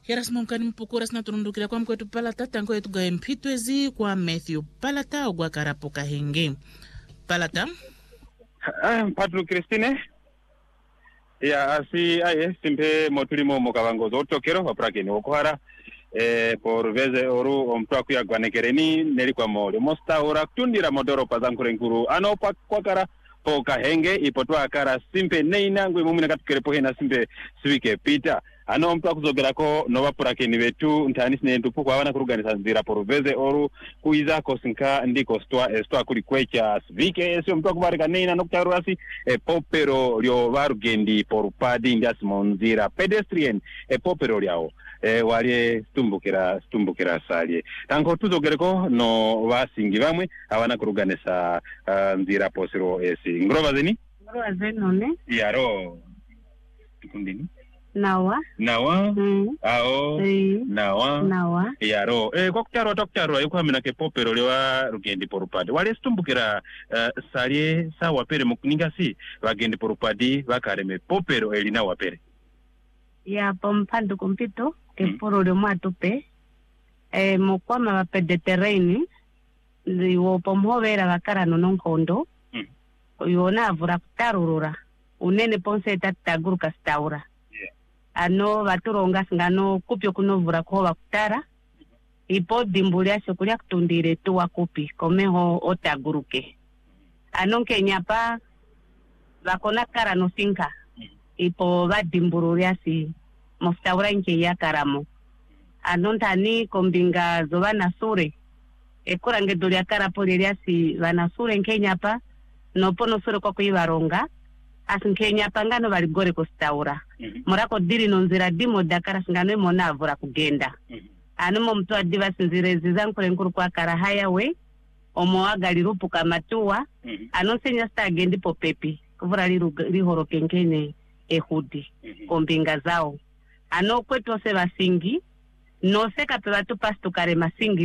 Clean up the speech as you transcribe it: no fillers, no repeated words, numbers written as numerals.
Herasmo mkani mpukura sina turundukira kwa mkwetu palata tango yetu ga mpitwezi kwa Matthew palata ogwa karapo kahenge. Palata? Patru Christine. Ya asi aye simpe motulimo mokavangozo otokero waprakeni okuhara por veze oru omtwaku ya gwanekereni neri kwa mole mosta ora tundira modoro pazankurenkuru ano kwakara po kahenge ipotwa akara simpe neina ngwe mumina katukerepo hena simpe swike pita ano mtu akuzogerako nova purakeni vetu ntani sinentu puku hawana kuruganisa nzira poruveze oru kuiza kosinka ndiko stoa kuli kwecha svike esio mtu akubarika neina nokutarurasi popero lyo varugendi porupadi ndiasi monzira pedestrian popero lyao wali stumbukira salye tango tuzogereko no vasingi vamwe hawana kuruganisa nzira posiro esi ngrova zeni none yaro tukundini Nawa. Ao. Nawa. Yaro. Kwa kutarwa yuko hamina ke popero lewa rugendi porupadi. Wale stumbukira salye sa wapere mukuninga si wagendi porupadi wakareme popero elina wapere. Ya pompandu kumpito ke poro le mwatupe. Mokwama wapede terreni. Liwo pomhovera wakara nononkondo. Yona avura kutarurura. Unene ponse tataguru kastaura. Ano vaturonga singano kupyo kunovura kuhova kutara ipo dimbulia shokulia kutundire tuwa kupi komeho otaguruke ano kenyapa vakona kara no sinka ipo vadimburulia si moftaura inke ya karamo ano ntani kombinga zova nasure ekurange dulia kara polilia si vanasure nkenyapa nopono sure kwa kuivaronga asinkenya pangano valigore kustaura morako diri nonzira dimo dakara singano mona avura kugenda anomo mtu adiva sinzirezi zankurenkuru kwa kara highway omoaga lirupu kamatua anonsenya sta agendi popepi kuvura lihoro kenkene ehudi kombinga zao ano kwetu ose vasingi no seka pe vatu pastu kare masingi